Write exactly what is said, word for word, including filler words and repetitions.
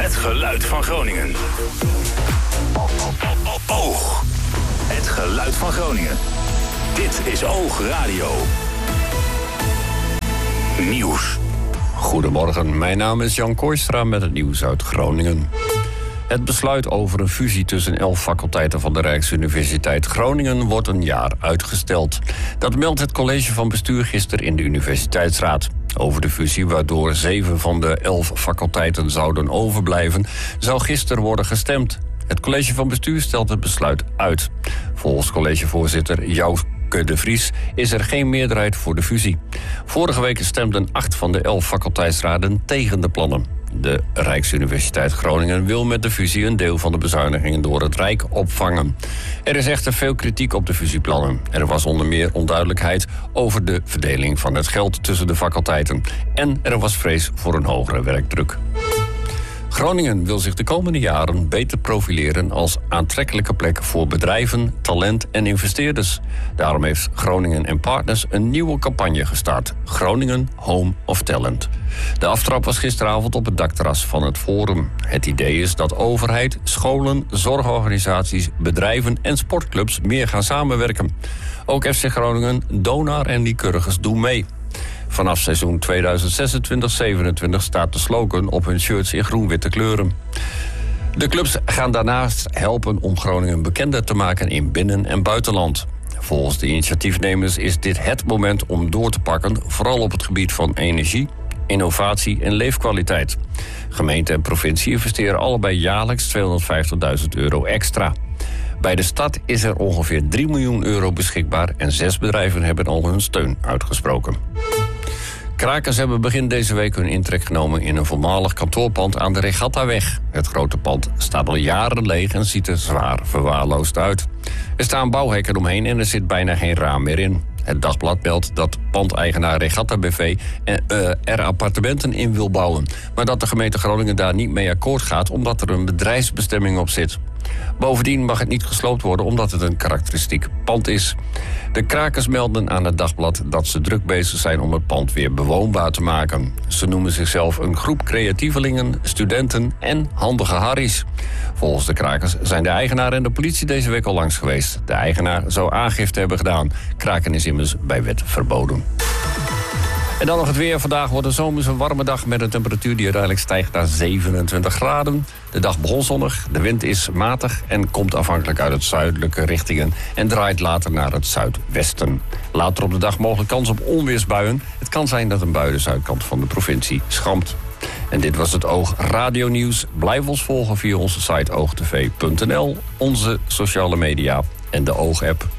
Het geluid van Groningen. Oog. Het geluid van Groningen. Dit is Oog Radio. Nieuws. Goedemorgen, mijn naam is Jan Kooistra met het nieuws uit Groningen. Het besluit over een fusie tussen elf faculteiten van de Rijksuniversiteit Groningen wordt een jaar uitgesteld. Dat meldt het college van bestuur gisteren in de universiteitsraad. Over de fusie, waardoor zeven van de elf faculteiten zouden overblijven, zou gisteren worden gestemd. Het college van bestuur stelt het besluit uit. Volgens collegevoorzitter Jouke de Vries is er geen meerderheid voor de fusie. Vorige week stemden acht van de elf faculteitsraden tegen de plannen. De Rijksuniversiteit Groningen wil met de fusie een deel van de bezuinigingen door het Rijk opvangen. Er is echter veel kritiek op de fusieplannen. Er was onder meer onduidelijkheid over de verdeling van het geld tussen de faculteiten. En er was vrees voor een hogere werkdruk. Groningen wil zich de komende jaren beter profileren als aantrekkelijke plek voor bedrijven, talent en investeerders. Daarom heeft Groningen en Partners een nieuwe campagne gestart. Groningen Home of Talent. De aftrap was gisteravond op het dakterras van het Forum. Het idee is dat overheid, scholen, zorgorganisaties, bedrijven en sportclubs meer gaan samenwerken. Ook F C Groningen, Donar en Lycurgus doen mee. Vanaf seizoen tweeduizend zesentwintig zevenentwintig staat de slogan op hun shirts in groen-witte kleuren. De clubs gaan daarnaast helpen om Groningen bekender te maken in binnen- en buitenland. Volgens de initiatiefnemers is dit het moment om door te pakken, vooral op het gebied van energie, innovatie en leefkwaliteit. Gemeente en provincie investeren allebei jaarlijks tweehonderdvijftigduizend euro extra. Bij de stad is er ongeveer drie miljoen euro beschikbaar en zes bedrijven hebben al hun steun uitgesproken. Krakers hebben begin deze week hun intrek genomen in een voormalig kantoorpand aan de Regattaweg. Het grote pand staat al jaren leeg en ziet er zwaar verwaarloosd uit. Er staan bouwhekken omheen en er zit bijna geen raam meer in. Het Dagblad meldt dat pandeigenaar Regatta B V uh, er appartementen in wil bouwen, maar dat de gemeente Groningen daar niet mee akkoord gaat omdat er een bedrijfsbestemming op zit. Bovendien mag het niet gesloopt worden omdat het een karakteristiek pand is. De krakers melden aan het Dagblad dat ze druk bezig zijn om het pand weer bewoonbaar te maken. Ze noemen zichzelf een groep creatievelingen, studenten en handige harries. Volgens de krakers zijn de eigenaar en de politie deze week al langs geweest. De eigenaar zou aangifte hebben gedaan. Kraken is immers bij wet verboden. En dan nog het weer. Vandaag wordt een zomerse warme dag met een temperatuur die uiteindelijk stijgt naar zevenentwintig graden. De dag begon zonnig, de wind is matig en komt afhankelijk uit het zuidelijke richtingen en draait later naar het zuidwesten. Later op de dag mogelijk kans op onweersbuien. Het kan zijn dat een bui de zuidkant van de provincie schampt. En dit was het Oog Radio Nieuws. Blijf ons volgen via onze site oogtv punt n l, onze sociale media en de Oog-app.